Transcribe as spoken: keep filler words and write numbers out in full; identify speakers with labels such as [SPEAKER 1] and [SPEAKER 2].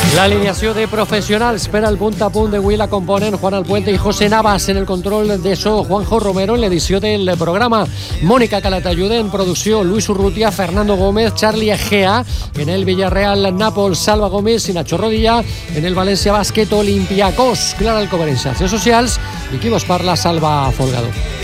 [SPEAKER 1] L'alineació de professionals per al punt a punt d'avui la componen Juan Alpuente i José Navas. En el control de so, Juanjo Romero. En l'edició del programa, Mònica Calatayud. En producció, Luis Urrutia, Fernando Gómez, Charlie Egea. En el Villarreal, Nàpols, Salva Gómez i Nacho Rodilla. En el València Bàsquet, Olympiacos, Clara Alcover en xarxes socials. I qui vos parla, Salva Folgado.